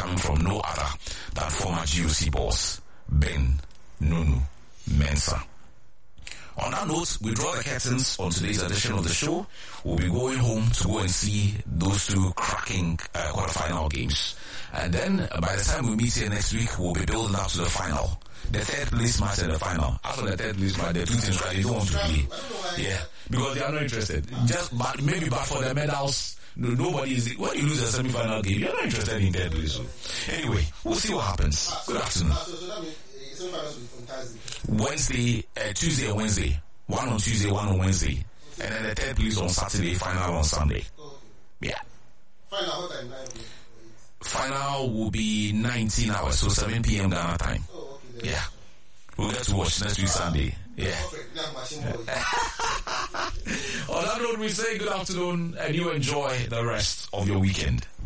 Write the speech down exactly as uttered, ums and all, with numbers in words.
coming from no other than former G O C boss, Ben Nunu Mensah. On that note, we draw the curtains on today's edition of the show. We'll be going home to go and see those two cracking uh, quarterfinal games. And then, by the time we meet here next week, we'll be building up to the final. The third place match and the final. After the third place match, the two teams they don't want to play. Yeah, because they are not interested. Just but maybe but for the medals, no, nobody is. When you lose a semi-final game, you're not interested in third place. So. Anyway, we'll see what happens. Good afternoon. Wednesday, uh, Tuesday and Wednesday. One on Tuesday, one on Wednesday. And then the third place on Saturday, final on Sunday. Yeah. Final what time? Final will be nineteen hours, so seven p.m. Ghana time. Oh, okay. Yeah. We'll get to watch next week Sunday. Yeah. On that note, we say good afternoon and you enjoy the rest of your weekend.